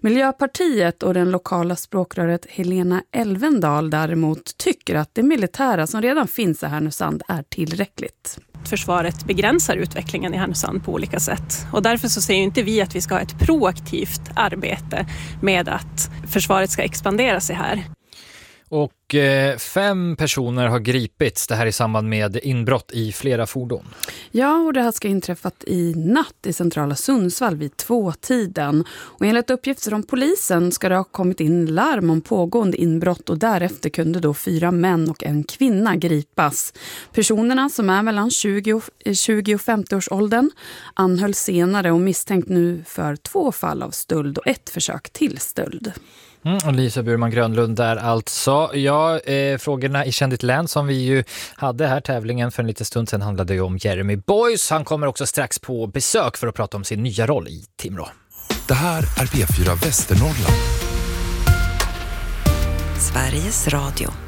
Miljöpartiet och den lokala språkröret Helena Elvendal däremot tycker att det militära som redan finns i Härnösand är tillräckligt. Försvaret begränsar utvecklingen i Härnösand på olika sätt. Och därför så säger inte vi att vi ska ha ett proaktivt arbete med att försvaret ska expandera sig här. Och 5 personer har gripits, det här i samband med inbrott i flera fordon. Ja, och det här ska inträffat i natt i centrala Sundsvall vid 2-tiden. Och enligt uppgifter från polisen ska det ha kommit in larm om pågående inbrott och därefter kunde då 4 män och en kvinna gripas. Personerna som är mellan 20 och 50-årsåldern anhölls senare och misstänkt nu för 2 fall av stöld och 1 försök till stöld. Lisa Burman Grönlund där alltså. Frågorna i Kändit län som vi ju hade här, tävlingen för en liten stund sedan, handlade ju om Jeremy Boyce. Han kommer också strax på besök för att prata om sin nya roll i Timrå. Det här är P4 Västernorrland. Sveriges Radio.